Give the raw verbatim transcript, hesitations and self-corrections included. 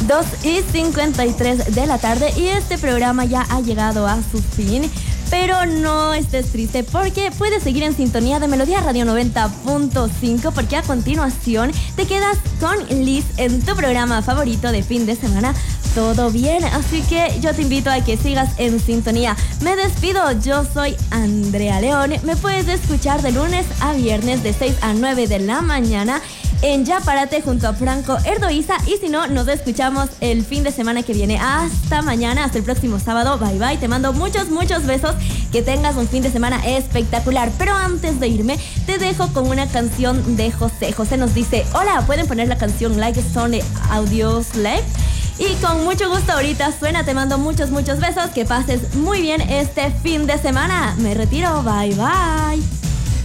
dos y cincuenta y tres de la tarde y este programa ya ha llegado a su fin. Pero no estés triste porque puedes seguir en sintonía de Melodía Radio noventa punto cinco porque a continuación te quedas con Liz en tu programa favorito de fin de semana, Todo Bien. Así que yo te invito a que sigas en sintonía. Me despido, yo soy Andrea León. Me puedes escuchar de lunes a viernes de seis a nueve de la mañana en Ya Párate junto a Franco Erdoiza. Y si no, nos escuchamos el fin de semana que viene. Hasta mañana, hasta el próximo sábado. Bye bye, te mando muchos, muchos besos. Que tengas un fin de semana espectacular. Pero antes de irme, te dejo con una canción de José. José nos dice, hola, ¿pueden poner la canción Like a Stone de Audioslave? Y con mucho gusto ahorita suena, te mando muchos, muchos besos. Que pases muy bien este fin de semana. Me retiro, bye bye.